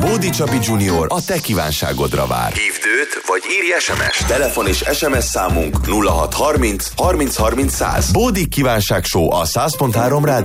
Bódi Csapi Junior a te kívánságodra vár. Hívd őt, vagy írj SMS. Telefon és SMS számunk 0630 30 30 100. Bódi kívánság show a 100.3 rádió.